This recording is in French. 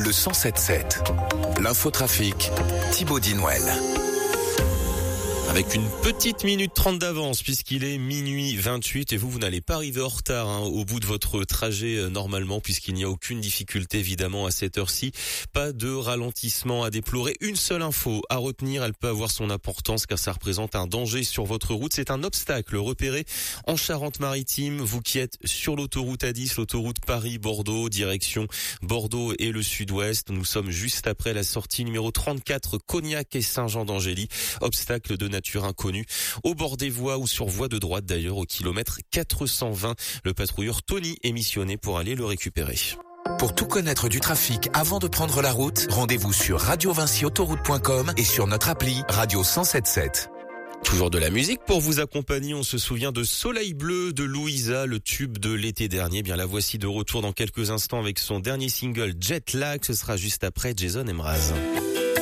le 107.7. L'infotrafic, Thibaut Dinouel. Avec une petite minute 30 d'avance puisqu'il est minuit 28 et vous n'allez pas arriver en retard au bout de votre trajet normalement puisqu'il n'y a aucune difficulté évidemment à cette heure-ci. Pas de ralentissement à déplorer. Une seule info à retenir, elle peut avoir son importance car ça représente un danger sur votre route. C'est un obstacle repéré en Charente-Maritime. Vous qui êtes sur l'autoroute A10, l'autoroute Paris-Bordeaux, direction Bordeaux et le sud-ouest. Nous sommes juste après la sortie numéro 34 Cognac et Saint-Jean-d'Angély. Obstacle de nature inconnue au bord des voies ou sur voie de droite d'ailleurs au kilomètre 420. Le patrouilleur Tony est missionné pour aller le récupérer. Pour tout connaître du trafic avant de prendre la route, rendez-vous sur radiovincyautoroute.com et sur notre appli Radio 107.7. Toujours de la musique pour vous accompagner. On se souvient de Soleil Bleu de Louisa, le tube de l'été dernier. Bien, la voici de retour dans quelques instants avec son dernier single Jet Lag. Ce sera juste après Jason Mraz.